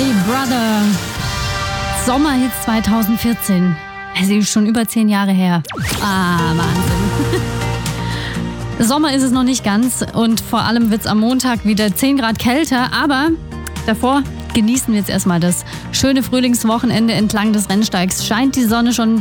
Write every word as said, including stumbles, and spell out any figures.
Brother. Sommerhits zwanzig vierzehn. Es ist schon über zehn Jahre her. Ah, Wahnsinn. Sommer ist es noch nicht ganz und vor allem wird es am Montag wieder zehn Grad kälter, aber davor genießen wir jetzt erstmal das schöne Frühlingswochenende. Entlang des Rennsteigs scheint die Sonne schon ein